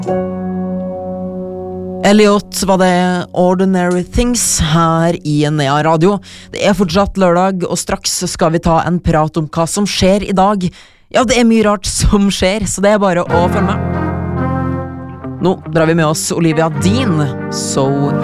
Elliot var det Ordinary Things her i Nea Radio. Det fortsatt lørdag, og straks skal vi ta en prat om hva som skjer i dag. Ja, det mye rart som skjer, så det bare å følge med. Nå drar vi med oss Olivia Dean, So